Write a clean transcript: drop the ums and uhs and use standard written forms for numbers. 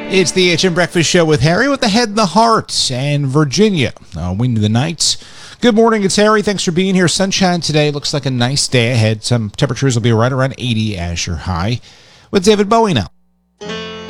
It's the HM Breakfast Show with Harry with the head and the heart and Virginia winning the night. Good morning, it's Harry. Thanks for being here. Sunshine today. Looks like a nice day ahead. Some temperatures will be right around 80 as your high. With David Bowie now.